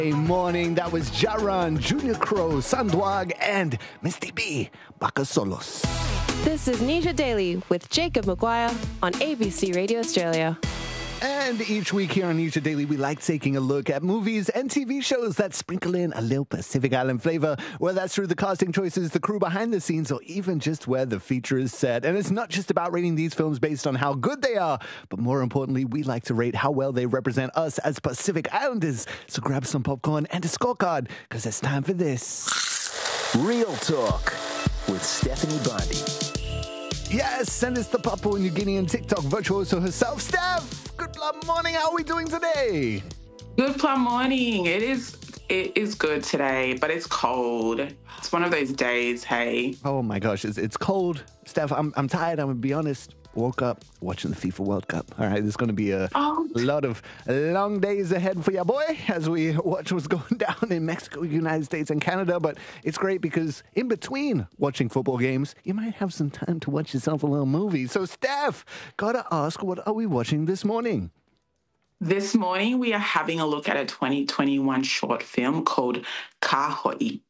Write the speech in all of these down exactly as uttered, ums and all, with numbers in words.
Morning, that was Jaran, Junior Crow, Sandwag, and Misty B, Baka Solos. This is Nisha Daily with Jacob Maguire on A B C Radio Australia. And each week here on Nisha Daily, we like taking a look at movies and T V shows that sprinkle in a little Pacific Island flavor, whether that's through the casting choices, the crew behind the scenes, or even just where the feature is set. And it's not just about rating these films based on how good they are, but more importantly, we like to rate how well they represent us as Pacific Islanders. So grab some popcorn and a scorecard, because it's time for this. Real Talk with Stephanie Bondi. Yes, and it's the Papua New Guinean TikTok virtuoso herself, Steph. Good morning. How are we doing today? Good plum morning. It is it is good today, but it's cold. It's one of those days, hey. Oh my gosh, it's, it's cold. Steph, I'm I'm tired, I'm gonna be honest. Woke up watching the FIFA World Cup. All right, there's going to be a oh. lot of long days ahead for ya boy as we watch what's going down in Mexico, United States, and Canada. But it's great because in between watching football games, you might have some time to watch yourself a little movie. So, Steph, gotta ask, what are we watching this morning? This morning, we are having a look at a twenty twenty-one short film called Ka Ho'i.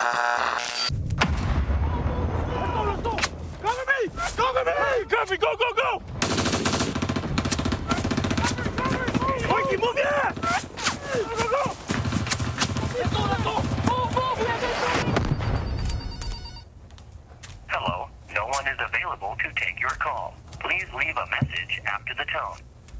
Cover me! Cover me! Go, go, go! Mikey, move your ass! Go, go, go! Let's go, let's go! Move, move! Hello, no one is available to take your call. Please leave a message after the tone.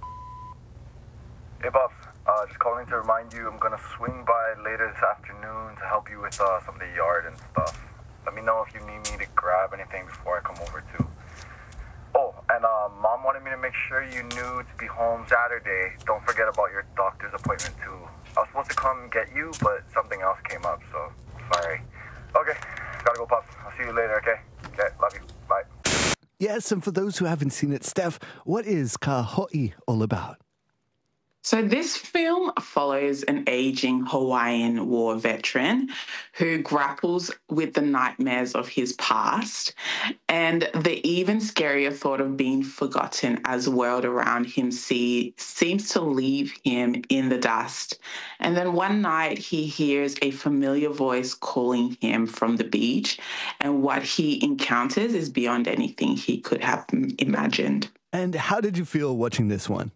Hey, Buff. Uh, just calling to remind you I'm gonna swing by later this afternoon to help you with uh, some of the yard and stuff. Let me know if you need me to grab anything before I come over, too. Oh, and uh, Mom wanted me to make sure you knew to be home Saturday. Don't forget about your doctor's appointment, too. I was supposed to come get you, but something else came up, so sorry. Okay, gotta go, Puff. I'll see you later, okay? Okay, love you. Bye. Yes, and for those who haven't seen it, Steph, what is Ka Ho'i all about? So this film follows an aging Hawaiian war veteran who grapples with the nightmares of his past and the even scarier thought of being forgotten as the world around him see, seems to leave him in the dust. And then one night he hears a familiar voice calling him from the beach, and what he encounters is beyond anything he could have imagined. And how did you feel watching this one?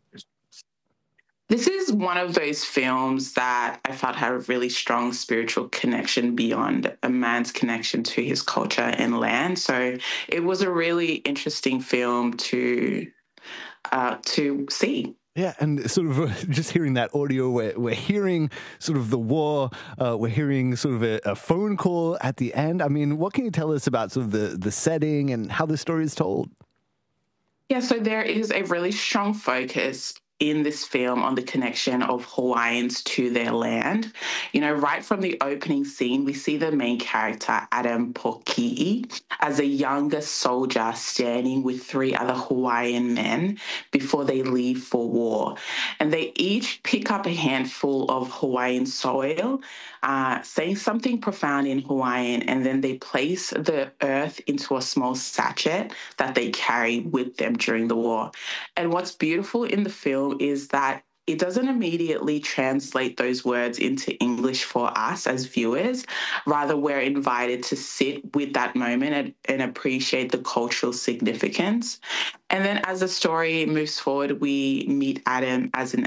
This is one of those films that I felt had a really strong spiritual connection beyond a man's connection to his culture and land. So it was a really interesting film to uh, to see. Yeah, and sort of uh, just hearing that audio, we're, we're hearing sort of the war, uh, we're hearing sort of a, a phone call at the end. I mean, what can you tell us about sort of the, the setting and how the story is told? Yeah, so there is a really strong focus in this film on the connection of Hawaiians to their land. You know, right from the opening scene, we see the main character, Adam Poki'i, as a younger soldier standing with three other Hawaiian men before they leave for war. And they each pick up a handful of Hawaiian soil, uh, saying something profound in Hawaiian, and then they place the earth into a small sachet that they carry with them during the war. And what's beautiful in the film is that it doesn't immediately translate those words into English for us as viewers. Rather, we're invited to sit with that moment and, and appreciate the cultural significance. And then as the story moves forward, we meet Adam as an